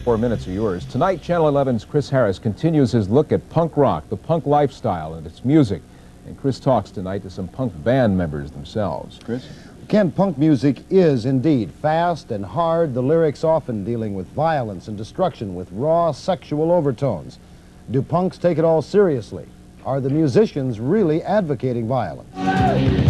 4 minutes are yours. Tonight, Channel 11's Chris Harris continues his look at punk rock, the punk lifestyle, and its music. And Chris talks tonight to some punk band members themselves. Chris? Ken, punk music is indeed fast and hard, the lyrics often dealing with violence and destruction with raw sexual overtones. Do punks take it all seriously? Are the musicians really advocating violence?